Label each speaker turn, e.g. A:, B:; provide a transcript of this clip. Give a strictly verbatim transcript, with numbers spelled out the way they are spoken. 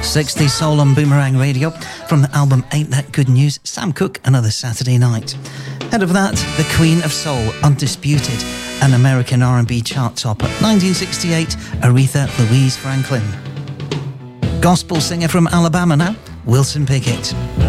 A: sixties soul on Boomerang Radio from the album Ain't That Good News, Sam Cooke, Another Saturday Night. Ahead of that, the Queen of Soul, Undisputed, an American R and B chart topper. nineteen sixty-eight, Aretha Louise Franklin. Gospel singer from Alabama now, Wilson Pickett.